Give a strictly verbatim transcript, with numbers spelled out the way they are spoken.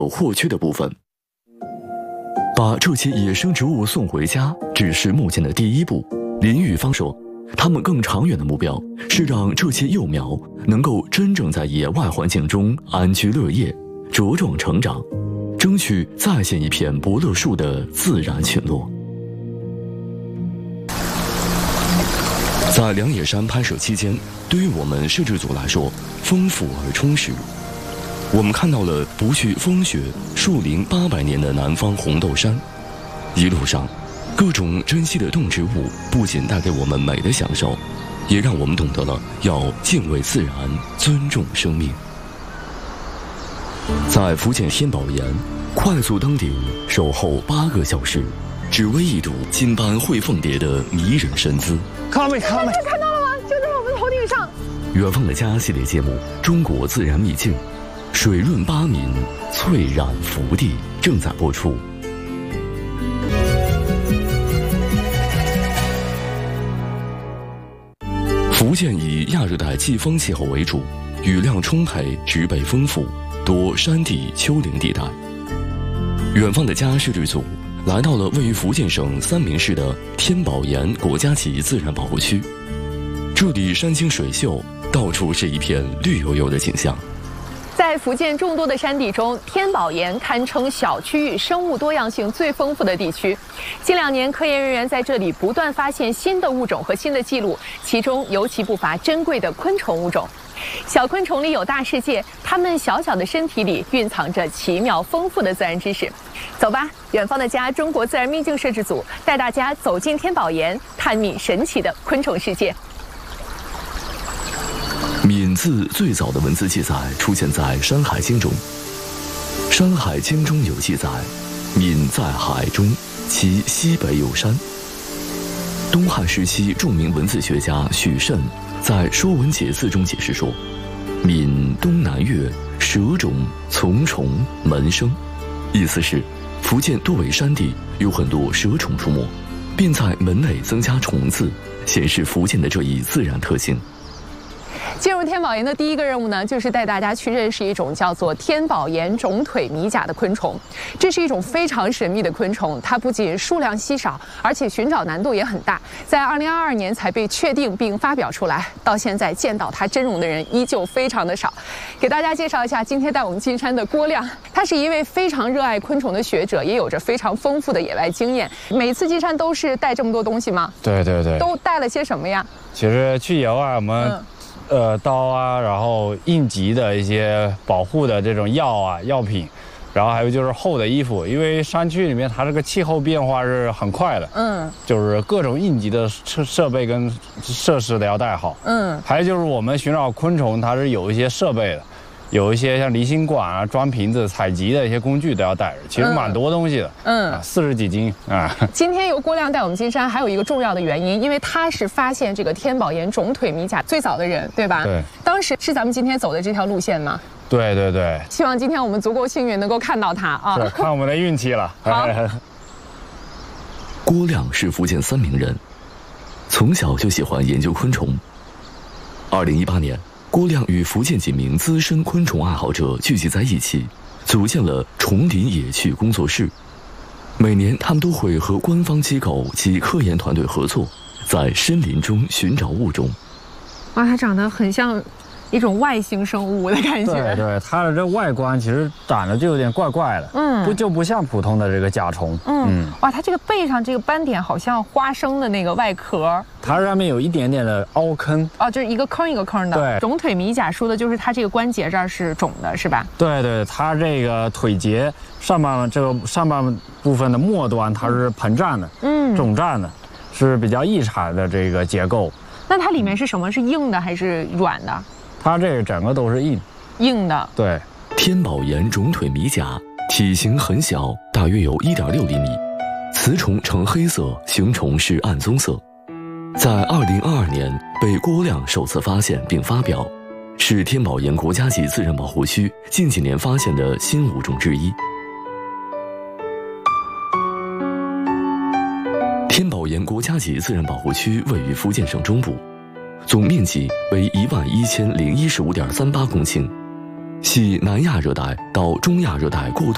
有或缺的部分。把这些野生植物送回家只是目前的第一步。林玉芳说，他们更长远的目标是让这些幼苗能够真正在野外环境中安居乐业、茁壮成长，争取再现一片伯乐树的自然群落。在良野山拍摄期间，对于我们摄制组来说，丰富而充实。我们看到了不惧风雪、树龄八百年的南方红豆杉。一路上，各种珍稀的动植物不仅带给我们美的享受，也让我们懂得了要敬畏自然、尊重生命。在福建天宝岩，快速登顶，守候八个小时，只为一睹金斑喙凤蝶的迷人身姿。 看到没？看到没？ 看到了吗？就在我们头顶上。 远方的家系列节目《中国自然秘境》，水润八民，翠染福地正在播出。福建以亚热带季风气候为主，雨量充沛，植被丰富，多山地丘陵地带。远方的家摄制组来到了位于福建省三明市的天宝岩国家级自然保护区，这里山清水秀，到处是一片绿油油的景象。 在福建众多的山地中，天宝岩堪称小区域生物多样性最丰富的地区。近两年，科研人员在这里不断发现新的物种和新的记录，其中尤其不乏珍贵的昆虫物种。小昆虫里有大世界，它们小小的身体里蕴藏着奇妙丰富的自然知识。走吧，远方的家中国自然秘境摄制组带大家走进天宝岩，探秘神奇的昆虫世界。 闽字最早的文字记载出现在《山海经》中，《山海经》中有记载，闽在海中，其西北有山。东汉时期著名文字学家许慎在《说文解字》中解释说，闽东南岳，蛇种，丛虫，门生，意思是福建多为山地，有很多蛇虫出没，并在门内增加虫字，显示福建的这一自然特性。 进入天宝岩的第一个任务呢，就是带大家去认识一种叫做天宝岩肿腿迷甲的昆虫。这是一种非常神秘的昆虫，它不仅数量稀少，而且寻找难度也很大。在二零二二年才被确定并发表出来，到现在见到它真容的人依旧非常的少。给大家介绍一下今天带我们进山的郭亮，他是一位非常热爱昆虫的学者，也有着非常丰富的野外经验。每次进山都是带这么多东西吗？ 对对对。 都带了些什么呀？ 其实去野外我们、嗯。呃，刀啊，然后应急的一些保护的这种药啊、药品，然后还有就是厚的衣服，因为山区里面它这个气候变化是很快的，嗯，就是各种应急的设设备跟设施都要带好，嗯，还有就是我们寻找昆虫，它是有一些设备的。有一些像离心管啊、装瓶子、采集的一些工具都要带着，其实蛮多东西的。嗯，四十几斤啊。 今天由郭亮带我们进山，还有一个重要的原因，因为他是发现这个天宝岩肿腿迷甲最早的人，对吧？ 对。 当时是咱们今天走的这条路线吗？ 对对对。 希望今天我们足够幸运，能够看到他啊。 是，看我们的运气了。 好。 郭亮是福建三明人，从小就喜欢研究昆虫。二零一八年。郭亮与福建几名资深昆虫爱好者聚集在一起，组建了虫林野趣工作室。每年，他们都会和官方机构及科研团队合作，在森林中寻找物种。 哇，它长得很像一种外星生物的感觉。 对对，它的这外观其实长得就有点怪怪的，嗯，不就不像普通的这个甲虫。 嗯，嗯哇，它这个背上这个斑点好像花生的那个外壳。 它上面有一点点的凹坑， 哦，就是一个坑一个坑的。 对， 肿腿迷甲说的就是它这个关节这儿是肿的，是吧？ 对对，它这个腿节上半这个上半部分的末端它是膨胀的，嗯，肿胀的，是比较异常的这个结构。 那它里面是什么？是硬的还是软的？ 它这个整个都是硬， 硬的。 对， 天宝岩肿腿迷甲体型很小，大约有 一点六厘米，雌虫呈黑色，雄虫是暗棕色。在二零二二年被郭亮首次发现并发表，是天宝岩国家级自然保护区近几年发现的新物种之一。天宝岩国家级自然保护区位于福建省中部，总面积为一万一千零一十五点三八公顷，系南亚热带到中亚热带过渡